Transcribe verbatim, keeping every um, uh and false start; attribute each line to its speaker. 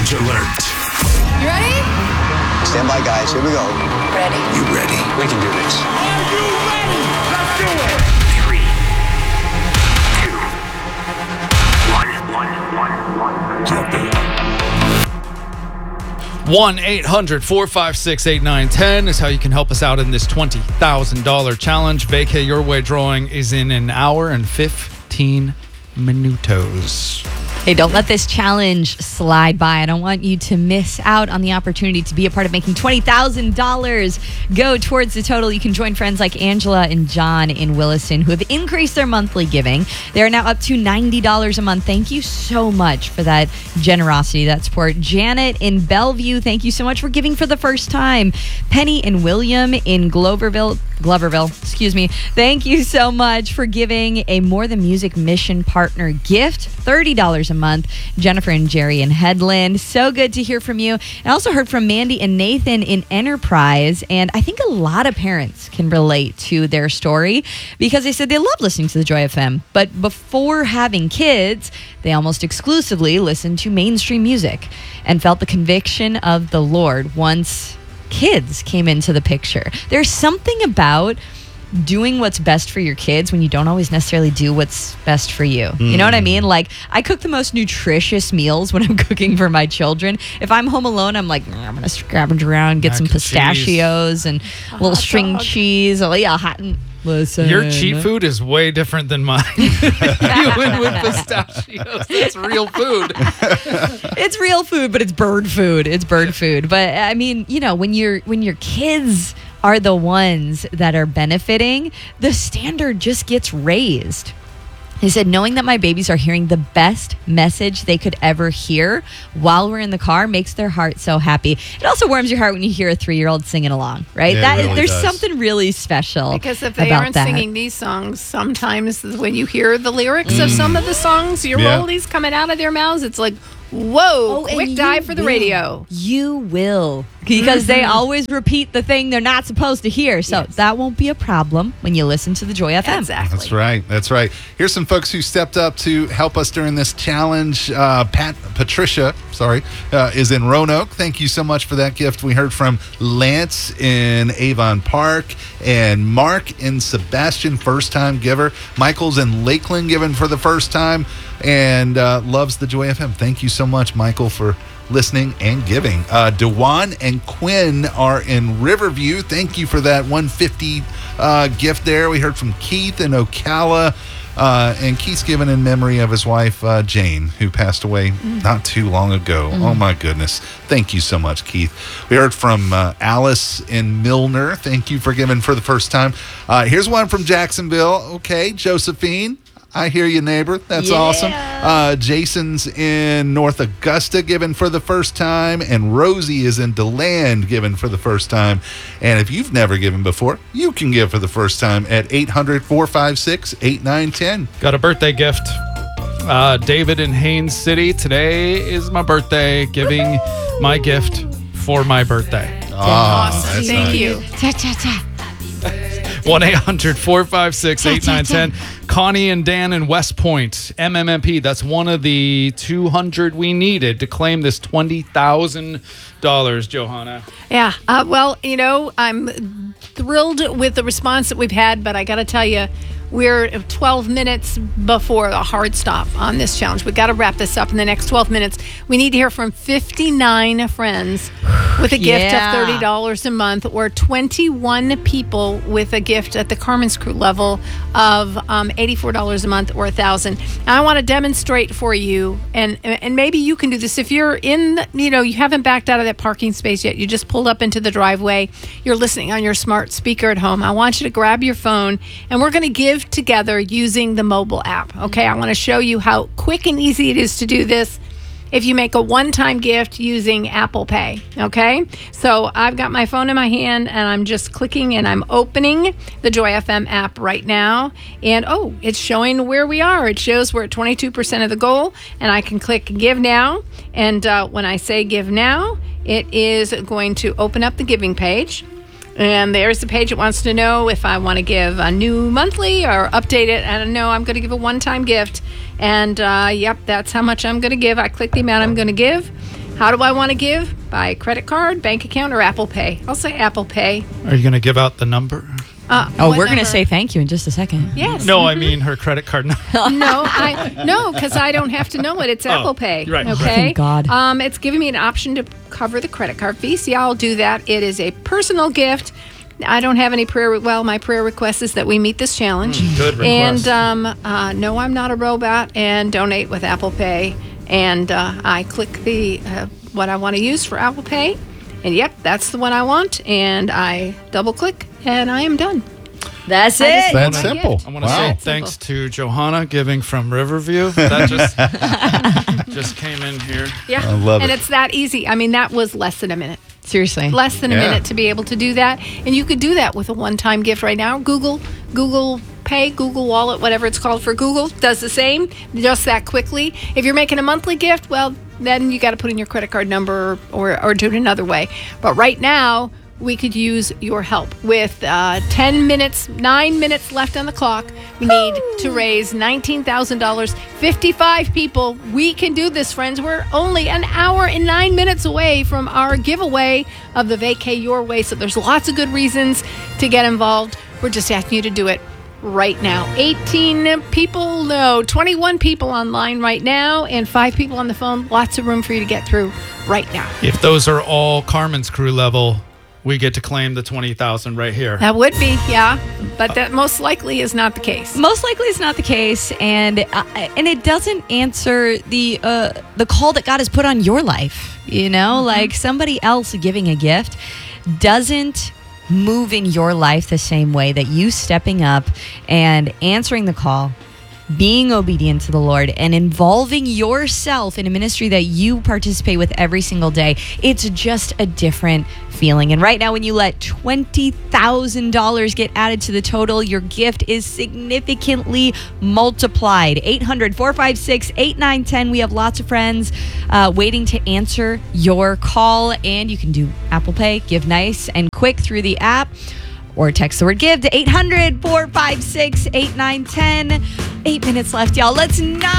Speaker 1: Challenge alert.
Speaker 2: You ready?
Speaker 3: Stand by, guys. Here we go.
Speaker 2: Ready.
Speaker 1: You ready?
Speaker 3: We can do this.
Speaker 4: Are you ready? Let's do it.
Speaker 1: Three, two, one, one, one, one. Jump in.
Speaker 5: one eight hundred four five six eight nine one zero is how you can help us out in this twenty thousand dollars challenge. Vacay Your Way drawing is in an hour and fifteen minutos.
Speaker 6: Hey, don't let this challenge slide by. I don't want you to miss out on the opportunity to be a part of making twenty thousand dollars go towards the total. You can join friends like Angela and John in Williston who have increased their monthly giving. They are now up to ninety dollars a month. Thank you so much for that generosity, that support. Janet in Bellevue, thank you so much for giving for the first time. Penny and William in Gloverville, Gloverville, excuse me. Thank you so much for giving a More Than Music Mission Partner gift, thirty dollars a month. Jennifer and Jerry in Headland, so good to hear from you. I also heard from Mandy and Nathan in Enterprise, and I think a lot of parents can relate to their story because they said they love listening to the Joy F M, but before having kids, they almost exclusively listened to mainstream music and felt the conviction of the Lord once kids came into the picture. There's something about doing what's best for your kids when you don't always necessarily do what's best for you. Mm. You know what I mean? Like, I cook the most nutritious meals when I'm cooking for my children. If I'm home alone, I'm like, I'm going to scavenge around, get Mac some pistachios and, and a little string dog. cheese. Oh, yeah, hot and... Listen.
Speaker 5: Your cheat food is way different than mine. You went with pistachios. That's real food.
Speaker 6: It's real food, but it's bird food. It's bird food. But I mean, you know, when you're when your kids are the ones that are benefiting, the standard just gets raised. He said, knowing that my babies are hearing the best message they could ever hear while we're in the car makes their heart so happy. It also warms your heart when you hear a three-year-old singing along, right?
Speaker 7: Yeah,
Speaker 6: that
Speaker 7: it really
Speaker 6: there's
Speaker 7: does.
Speaker 6: something really special
Speaker 2: Because if they
Speaker 6: about
Speaker 2: aren't
Speaker 6: that.
Speaker 2: singing these songs, sometimes when you hear the lyrics of some of the songs, your
Speaker 7: Yeah.
Speaker 2: oldies coming out of their mouths, it's like, whoa,
Speaker 6: Oh, and
Speaker 2: quick
Speaker 6: you
Speaker 2: dive for the
Speaker 6: will.
Speaker 2: radio.
Speaker 6: You will. Because they always repeat the thing they're not supposed to hear. So
Speaker 2: Yes.
Speaker 6: that won't be a problem when you listen to the Joy F M.
Speaker 2: Exactly.
Speaker 7: That's right. That's right. Here's some folks who stepped up to help us during this challenge. Uh, Pat, Patricia, sorry, uh, is in Roanoke. Thank you so much for that gift. We heard from Lance in Avon Park and Mark in Sebastian, first-time giver. Michael's in Lakeland, given for the first time, and uh, loves the Joy F M. Thank you so much, Michael, for listening and giving. Uh, Dewan and Quinn are in Riverview. Thank you for that one hundred fifty dollars uh, gift there. We heard from Keith in Ocala. Uh, and Keith's given in memory of his wife, uh, Jane, who passed away mm. not too long ago. Mm. Oh, my goodness. Thank you so much, Keith. We heard from uh, Alice in Milner. Thank you for giving for the first time. Uh, here's one from Jacksonville. Okay, Josephine. I hear you, neighbor. That's
Speaker 6: Yeah.
Speaker 7: awesome. Uh, Jason's in North Augusta, given for the first time. And Rosie is in DeLand, given for the first time. And if you've never given before, you can give for the first time at eight hundred four five six eight nine one zero.
Speaker 5: Got a birthday gift. Uh, David in Haines City. Today is my birthday. Giving my gift for my birthday.
Speaker 7: Ah,
Speaker 2: Awesome. Thank
Speaker 7: nice.
Speaker 2: you.
Speaker 6: Cha, cha, cha.
Speaker 5: one eight hundred four five six eight nine one zero. Connie and Dan in West Point, M M M P. That's one of the two hundred we needed to claim this twenty thousand dollars, Johanna.
Speaker 2: Yeah. Uh, well, you know, I'm thrilled with the response that we've had, but I got to tell you, we're twelve minutes before the hard stop on this challenge. We got to wrap this up in the next twelve minutes. We need to hear from fifty-nine friends with a gift
Speaker 6: Yeah.
Speaker 2: of thirty dollars a month, or twenty-one people with a gift at the Carmen's Crew level of um, eighty-four dollars a month, or one thousand dollars. I want to demonstrate for you, and and maybe you can do this. If you're in, you know, you haven't backed out of that parking space yet, you just pulled up into the driveway, you're listening on your smart speaker at home, I want you to grab your phone, and we're going to give together using the mobile app. Okay, I want to show you how quick and easy it is to do this if you make a one-time gift using Apple Pay. Okay, so I've got my phone in my hand and I'm just clicking and I'm opening the Joy F M app right now, and oh, it's showing where we are. It shows we're at twenty-two percent of the goal, and I can click Give Now, and uh, when I say Give Now, it is going to open up the giving page. And there's the page. It wants to know if I want to give a new monthly or update it. And no, I'm going to give a one-time gift. And, uh, yep, that's how much I'm going to give. I click the amount I'm going to give. How do I want to give? By credit card, bank account, or Apple Pay? I'll say Apple Pay.
Speaker 5: Are you going to give out the number?
Speaker 2: Uh,
Speaker 6: Oh,
Speaker 2: what
Speaker 6: we're going to
Speaker 2: number?
Speaker 6: say thank you in just a second.
Speaker 2: Yes.
Speaker 5: No, I mean her credit card number.
Speaker 2: No, I no, because I don't have to know it. It's Apple Pay.
Speaker 5: right.
Speaker 2: Okay.
Speaker 6: Thank God.
Speaker 2: Um, it's giving me an option to cover the credit card fee. See, I'll do that. It is a personal gift. I don't have any prayer. Well, my prayer request is that we meet this challenge.
Speaker 5: Good request.
Speaker 2: And um, uh, no, I'm not a robot. And donate with Apple Pay. And uh, I click the uh, what I want to use for Apple Pay. And yep, that's the one I want. And I double click, and I am done.
Speaker 6: That's
Speaker 2: I just
Speaker 6: it.
Speaker 7: That's
Speaker 2: my
Speaker 7: simple.
Speaker 2: gift.
Speaker 5: I want to
Speaker 7: Wow.
Speaker 5: say
Speaker 2: Simple.
Speaker 5: thanks to Johanna giving from Riverview. That just just came in here.
Speaker 2: Yeah,
Speaker 7: I love
Speaker 2: and
Speaker 7: it.
Speaker 2: it's that easy. I mean, that was less than a minute.
Speaker 6: Seriously.
Speaker 2: Less than a
Speaker 7: Yeah.
Speaker 2: minute to be able to do that, and you could do that with a one-time gift right now. Google, Google Pay, Google Wallet, whatever it's called for Google, does the same, just that quickly. If you're making a monthly gift, well, then you got to put in your credit card number or, or do it another way. But right now, we could use your help. With uh, ten minutes, nine minutes left on the clock, we need to raise nineteen thousand dollars. fifty-five people. We can do this, friends. We're only an hour and nine minutes away from our giveaway of the Vacay Your Way. So there's lots of good reasons to get involved. We're just asking you to do it right now. eighteen people, no, twenty-one people online right now, and five people on the phone. Lots of room for you to get through right now.
Speaker 5: If those are all Carmen's crew level, we get to claim the twenty thousand right here.
Speaker 2: That would be, yeah, but that most likely is not the case.
Speaker 6: Most likely it's not the case, and uh, and it doesn't answer the uh, the call that God has put on your life. You know, like somebody else giving a gift doesn't move in your life the same way that you stepping up and answering the call, being obedient to the Lord, and involving yourself in a ministry that you participate with every single day. It's just a different feeling. And right now, when you let twenty thousand dollars get added to the total, your gift is significantly multiplied. eight hundred, four five six, eight nine one zero. We have lots of friends uh, waiting to answer your call. And you can do Apple Pay, Give Nice and Quick through the app, or text the word give to eight hundred, four five six, eight nine one zero. Eight minutes left, y'all. Let's not